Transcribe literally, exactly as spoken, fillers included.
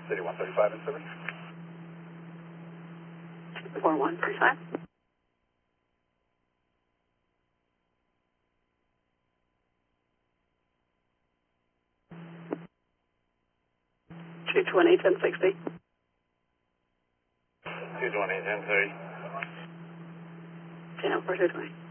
City one thirty-five in service. four one three five. two twenty, ten sixty. two twenty, ten thirty. ten oh four, two twenty.